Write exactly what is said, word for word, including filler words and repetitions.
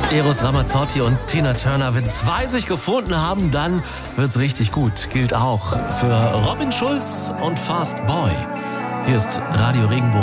Eros Ramazzotti und Tina Turner. Wenn zwei sich gefunden haben, dann wird's richtig gut. Gilt auch für Robin Schulz und Fast Boy. Hier ist Radio Regenbogen.